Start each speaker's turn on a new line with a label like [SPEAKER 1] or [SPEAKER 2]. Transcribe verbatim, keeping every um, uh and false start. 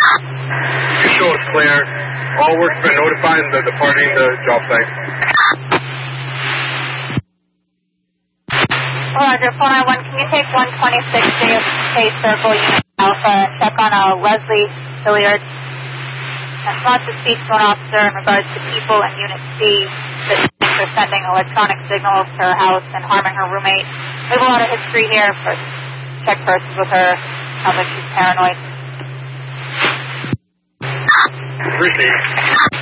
[SPEAKER 1] Visual is clear. All work's been notified and they're departing the job site.
[SPEAKER 2] Roger, four nine one, can you take one twenty-six J F K Circle Unit Alpha and check on uh, Leslie Hilliard? And wants to speak to an officer in regards to people in Unit C that are sending electronic signals to her house and harming her roommate. We have a lot of history here for check persons with her. Sounds like she's paranoid.
[SPEAKER 1] Received.